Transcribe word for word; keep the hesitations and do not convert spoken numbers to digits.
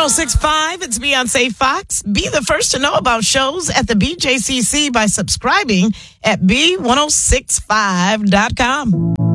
six point five, it's Beyonce Fox. Be the first to know about shows at the B J C C by subscribing at B ten sixty-five dot com.